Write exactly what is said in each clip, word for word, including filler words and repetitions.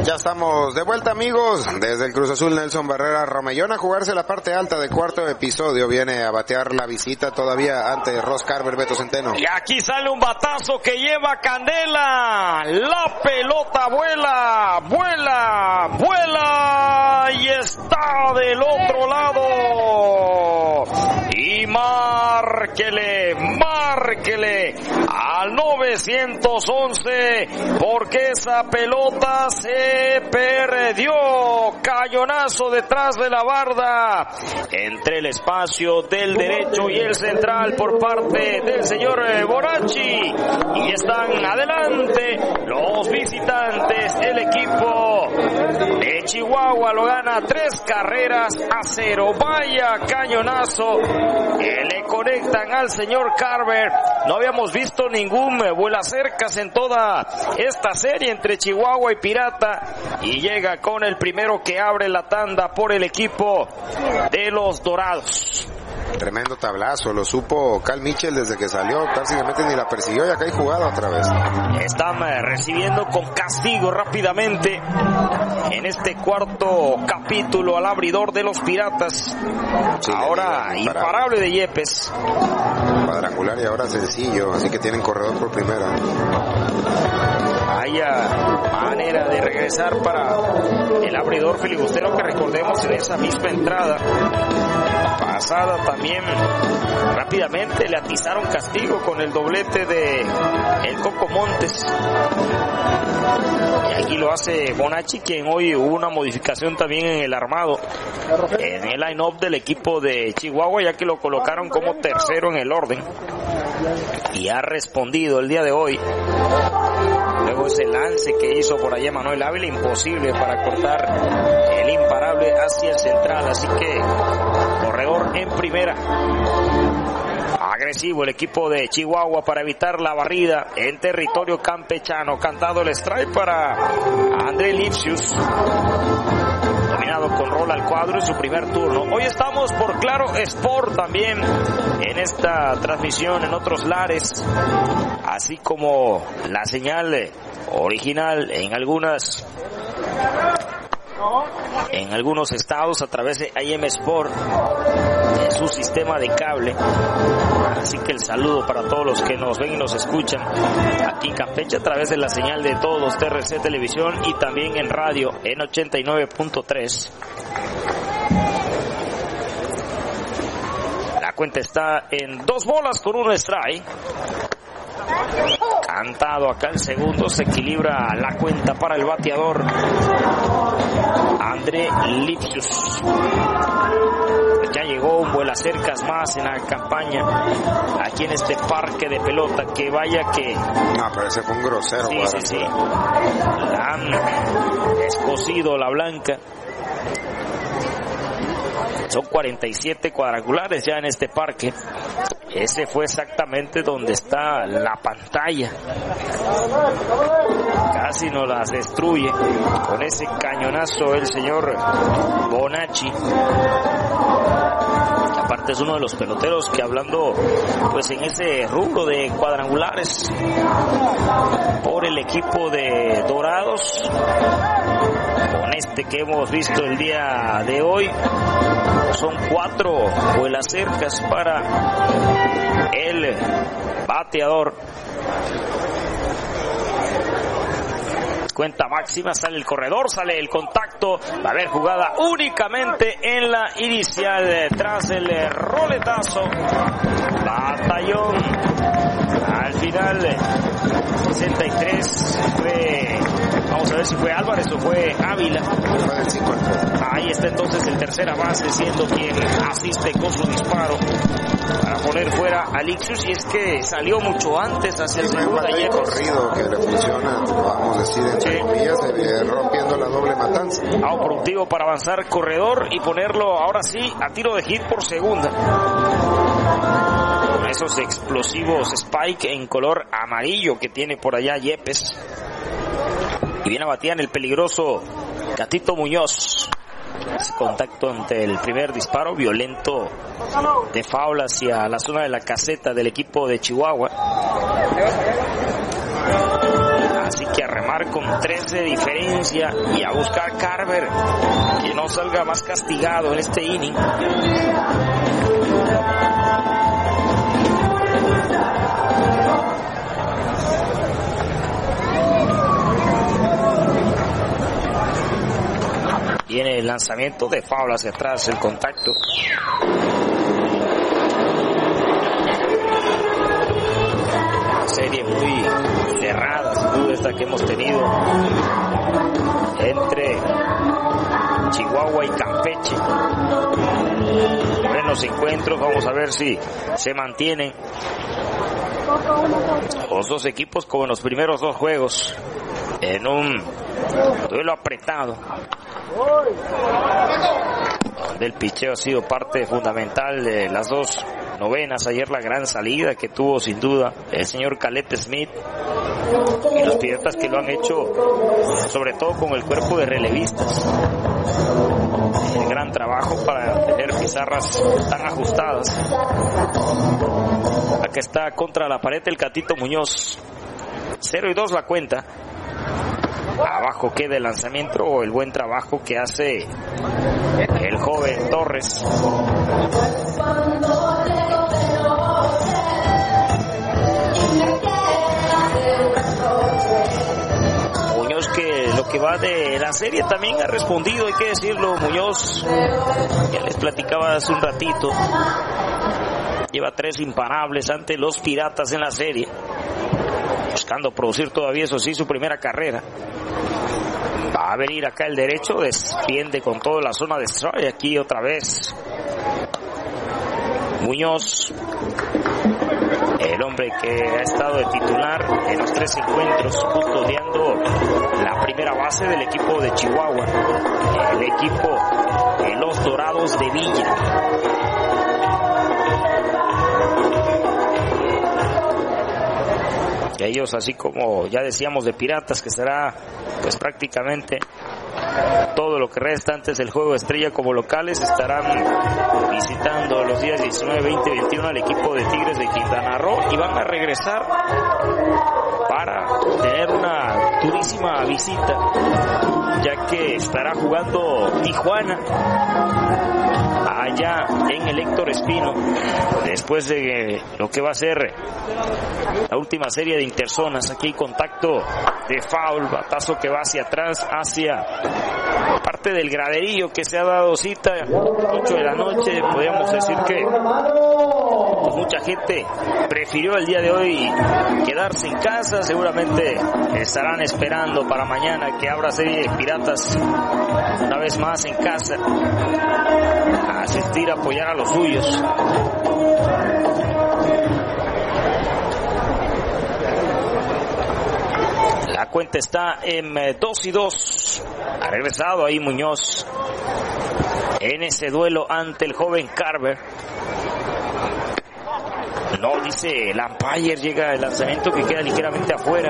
Ya estamos de vuelta, amigos, desde el Cruz Azul. Nelson Barrera Romellón a jugarse la parte alta de cuarto episodio. Viene a batear la visita todavía ante Ross Carver, Beto Centeno. Y aquí sale un batazo que lleva candela. La pelota vuela, vuela, vuela y está del otro lado. Y márquele, márquele al novecientos once porque esa pelota se perdió. Cañonazo detrás de la barda entre el espacio del derecho y el central por parte del señor Bonacci. Y están adelante los visitantes. El equipo de Chihuahua lo gana tres carreras a cero. Vaya cañonazo que le conectan al señor Carver. No habíamos visto ningún vuelacercas en toda esta serie entre Chihuahua y Pirata, y llega con el primero que abre la tanda por el equipo de los Dorados. Tremendo tablazo, lo supo Cal Mitchell desde que salió, prácticamente ni la persiguió y acá hay jugada otra vez. Están recibiendo con castigo rápidamente en este cuarto capítulo al abridor de los Piratas. Sí, ahora imparable. imparable de Yepes. Cuadrangular y ahora sencillo, así que tienen corredor por primera. Vaya manera de regresar para el abridor filibustero, que recordemos en esa misma entrada pasada también rápidamente le atizaron castigo con el doblete de el Coco Montes. Y aquí lo hace Bonacci, quien hoy hubo una modificación también en el armado, en el line-up del equipo de Chihuahua, ya que lo colocaron como tercero en el orden. Y ha respondido el día de hoy. Luego ese lance que hizo por allá Manuel Ávila, imposible para cortar el imparable hacia el central. Así que corredor en primera. Agresivo el equipo de Chihuahua para evitar la barrida en territorio campechano. Cantado el strike para André Lipsius. Dominado con rol al cuadro en su primer turno. Hoy estamos por Claro Sport también en esta transmisión en otros lares, así como la señal original en algunas en algunos estados a través de I M Sport, en su sistema de cable. Así que el saludo para todos los que nos ven y nos escuchan aquí en Campeche a través de la señal de todos T R C Televisión y también en radio en ochenta y nueve punto tres. La cuenta está en dos bolas con un strike. Cantado acá el segundo, se equilibra la cuenta para el bateador André Lipsius. Ya llegó un vuelacercas más en la campaña aquí en este parque de pelota, que vaya que... No, pero ese fue un grosero. Sí, sí, sí. La han escocido la blanca. Son cuarenta y siete cuadrangulares ya en este parque. Ese fue exactamente donde está la pantalla. Casi nos las destruye con ese cañonazo el señor Bonacci. Aparte es uno de los peloteros que, hablando pues en ese rubro de cuadrangulares por el equipo de Dorados, con este que hemos visto el día de hoy, son cuatro vuelacercas para el bateador. Cuenta máxima, sale el corredor, sale el contacto, va a haber jugada únicamente en la inicial tras el roletazo. Batallón al final sesenta y tres fue, vamos a ver si fue Álvarez o fue Ávila. Ahí está entonces el tercera base siendo quien asiste con su disparo para poner fuera a Lipsius, y es que salió mucho antes hacia el segunda y corrido que le funciona, vamos a decir entre comillas, eh, rompiendo la doble matanza. Ah, productivo para avanzar corredor y ponerlo ahora sí a tiro de hit por segunda. Con esos explosivos spike en color amarillo que tiene por allá Yepes. Y viene a batear el peligroso Catito Muñoz. Ese contacto ante el primer disparo violento de foul hacia la zona de la caseta del equipo de Chihuahua. Así que a remar trabajar con tres de diferencia y a buscar Carver que no salga más castigado en este inning. Viene el lanzamiento de foul hacia atrás, el contacto. Serie muy cerrada, sin duda, esta que hemos tenido entre Chihuahua y Campeche. Buenos encuentros, vamos a ver si se mantienen los dos equipos como en los primeros dos juegos, en un duelo apretado, donde el picheo ha sido parte fundamental de las dos novenas. Ayer la gran salida que tuvo sin duda el señor Caleb Smith y los Piratas, que lo han hecho sobre todo con el cuerpo de relevistas. El gran trabajo para tener pizarras tan ajustadas. Acá está contra la pared el Catito Muñoz. cero y dos la cuenta. Abajo queda el lanzamiento o el buen trabajo que hace el joven Torres. Muñoz, que lo que va de la serie también ha respondido, hay que decirlo. Muñoz, ya les platicaba hace un ratito, lleva tres imparables ante los Piratas en la serie, buscando producir todavía, eso sí, su primera carrera. Va a venir acá el derecho, defiende con toda la zona de strike. Aquí otra vez Muñoz, el hombre que ha estado de titular en los tres encuentros, custodiando la primera base del equipo de Chihuahua, el equipo de los Dorados de Villa. Ellos, así como ya decíamos de Piratas, que será pues prácticamente todo lo que resta antes del juego de estrella como locales, estarán visitando los días diecinueve, veinte, veintiuno al equipo de Tigres de Quintana Roo, y van a regresar para tener una durísima visita, ya que estará jugando Tijuana allá en el Héctor Espino, después de lo que va a ser la última serie de interzonas. Aquí contacto de foul, batazo que va hacia atrás, hacia parte del graderillo que se ha dado cita, ocho de la noche. Podríamos decir que pues, mucha gente prefirió el día de hoy quedarse en casa. Seguramente estarán esperando para mañana que abra serie de Piratas una vez más en casa, a asistir a apoyar a los suyos. La cuenta está en dos y dos. Ha regresado ahí Muñoz en ese duelo ante el joven Carver. No, dice el umpire, llega el lanzamiento que queda ligeramente afuera.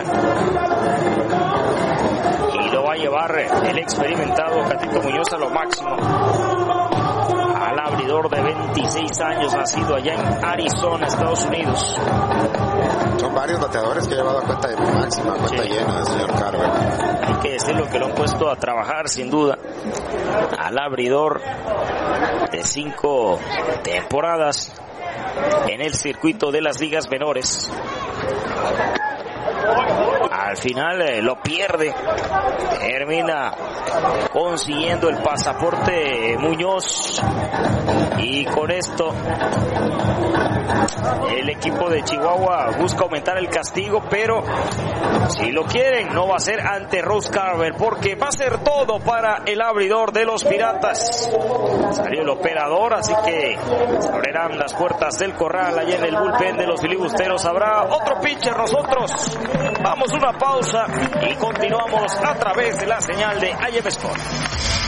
Y lo va a llevar el experimentado Catito Muñoz a lo máximo. Al abridor de veintiséis años, nacido allá en Arizona, Estados Unidos. Son varios bateadores que ha llevado a cuenta de máxima, cuenta sí. llena el señor Carver. Hay que decirlo que lo han puesto a trabajar sin duda. Al abridor de cinco temporadas en el circuito de las ligas menores. Al final eh, lo pierde, termina consiguiendo el pasaporte Muñoz, y con esto el equipo de Chihuahua busca aumentar el castigo, pero si lo quieren no va a ser ante Ross Carver, porque va a ser todo para el abridor de los Piratas. Salió el operador, así que se abrirán las puertas del corral allá en el bullpen de los filibusteros. Habrá otro pitcher. Nosotros vamos a una pausa y continuamos a través de la señal de A M Sport.